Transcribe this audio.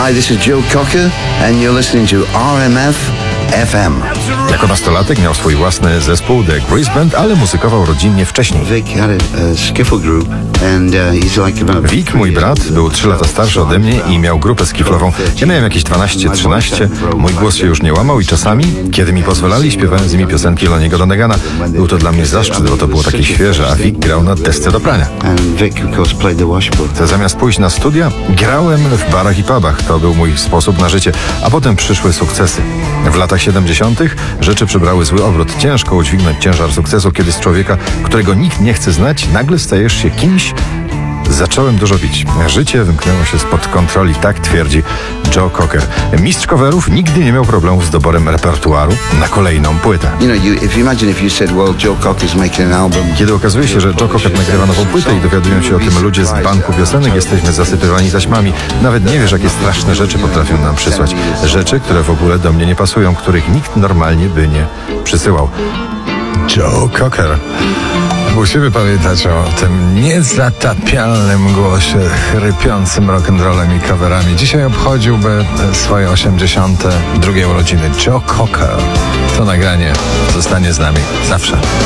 Hi, this is Joe Cocker and you're listening to RMF FM. Jako nastolatek miał swój własny zespół The Grease Band, ale muzykował rodzinnie wcześniej. Vic had a skiffle group and he's like about... Vic, mój brat, był 3 lata starszy ode mnie i miał grupę skiflową. Ja miałem jakieś 12-13, mój głos się już nie łamał i czasami, kiedy mi pozwalali, śpiewałem z nimi piosenki Lonniego Donegana. Był to dla mnie zaszczyt, bo to było takie świeże, a Vic grał na desce do prania. And Vic, of course, played the washboard. Zamiast pójść na studia, grałem w barach i pubach. To był mój sposób na życie, a potem przyszły sukcesy. W latach 70. rzeczy przybrały zły obrót. Ciężko udźwignąć ciężar sukcesu, kiedy z człowieka, którego nikt nie chce znać, nagle stajesz się kimś. Zacząłem dużo pić. Życie wymknęło się spod kontroli, tak twierdzi Joe Cocker. Mistrz coverów nigdy nie miał problemów z doborem repertuaru na kolejną płytę. Kiedy okazuje się, że Joe Cocker nagrywa nową płytę i dowiadują się o tym ludzie z banku piosenek, jesteśmy zasypywani taśmami. Nawet nie wiesz, jakie straszne rzeczy potrafią nam przysłać. Rzeczy, które w ogóle do mnie nie pasują, których nikt normalnie by nie przysyłał. Joe Cocker. Musimy pamiętać o tym niezatapialnym głosie, chrypiącym rock'n'rollem i coverami. Dzisiaj obchodziłby swoje 82. urodziny Joe Cocker. To nagranie zostanie z nami zawsze.